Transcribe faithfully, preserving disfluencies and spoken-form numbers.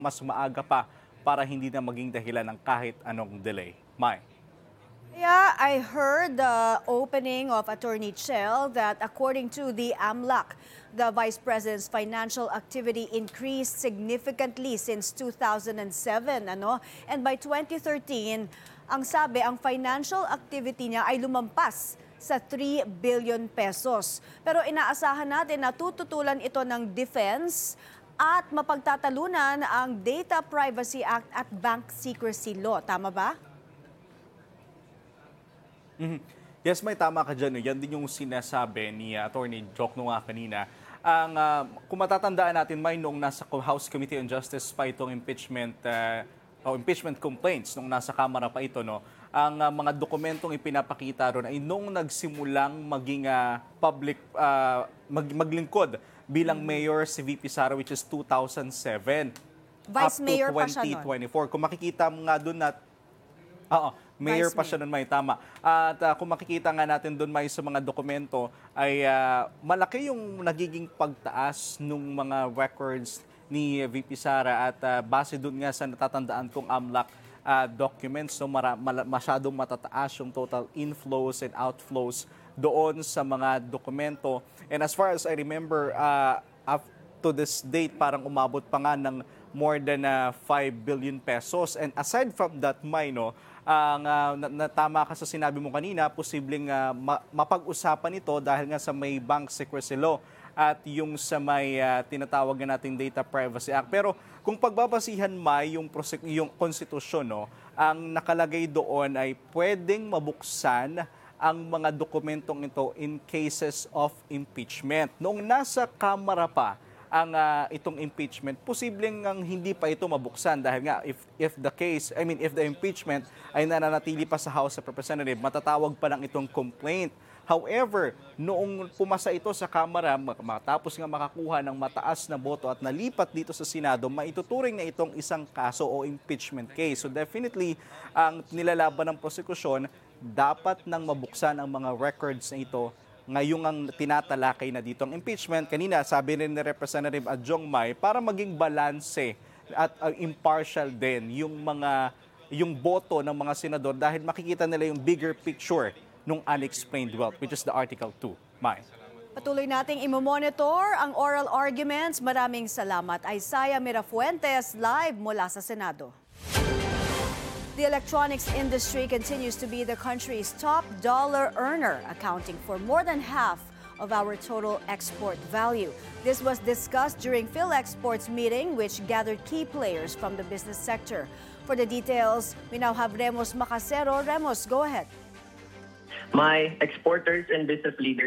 mas maaga pa para hindi na maging dahilan ng kahit anong delay. May. Yeah, I heard the opening of Attorney Chell that according to the AMLAC, the Vice President's financial activity increased significantly since two thousand seven. Ano? And by twenty thirteen, ang sabi, ang financial activity niya ay lumampas sa three billion pesos. Pero inaasahan natin na tututulan ito ng defense at mapagtatalunan ang Data Privacy Act at Bank Secrecy Law. Tama ba? Mm-hmm. Yes, may tama ka dyan. Yan din yung sinasabi ni uh, Attorney Joke nung nga kanina. Ang, uh, kung matatandaan natin, may nung nasa House Committee on Justice pa itong impeachment, uh, o impeachment complaints, nung nasa Kamara pa ito, no? Ang uh, mga dokumentong ipinapakita ron ay nung nagsimulang maging uh, public, uh, mag maglingkod bilang mayor si V P Sara, which is two thousand seven. Vice up Mayor to pa siya twenty twenty-four. nun. Kung makikita mo nga doon na Oo, mayor Vice pa siya nun, may tama. At uh, kung makikita nga natin doon, may sa mga dokumento, ay uh, malaki yung nagiging pagtaas ng mga records ni V P Sara at uh, base doon nga sa natatandaan kong AMLAC uh, documents, so mara, mala, masyadong matataas yung total inflows and outflows doon sa mga dokumento. And as far as I remember, uh, up to this date, parang umabot pa nga ng more than uh, five billion pesos. And aside from that, May, no, ang uh, natama ka sa sinabi mo kanina, posibleng uh, ma- mapag-usapan ito dahil nga sa may Bank Secrecy Law at yung sa may uh, tinatawag na nating Data Privacy Act. Pero kung pagbabasihan, May, yung, prosek- yung konstitusyon, no, ang nakalagay doon ay pwedeng mabuksan ang mga dokumentong ito in cases of impeachment. Noong nasa Kamara pa ang uh, itong impeachment, posibleng ang hindi pa ito mabuksan dahil nga if if the case, I mean if the impeachment ay nananatili pa sa House of Representatives, matatawag pa lang itong complaint. However, noong pumasa ito sa Kamara, matapos nga makakuha ng mataas na boto at nalipat dito sa Senado, maituturing na itong isang kaso o impeachment case. So definitely, ang nilalaban ng prosekusyon, dapat nang mabuksan ang mga records na ito ngayong ang tinatalakay na dito ang impeachment. Kanina, sabi rin ni Representative Adjong May, para maging balanse at uh, impartial din yung mga yung boto ng mga senador dahil makikita nila yung bigger picture nung unexplained wealth, which is the Article two. May. Patuloy nating imomonitor ang oral arguments. Maraming salamat. Isaiah Mirafuentes, live mula sa Senado. The electronics industry continues to be the country's top dollar earner, accounting for more than half of our total export value. This was discussed during PhilExport's meeting, which gathered key players from the business sector. For the details, we now have Remus Macasero. Remus, go ahead. My exporters and business leaders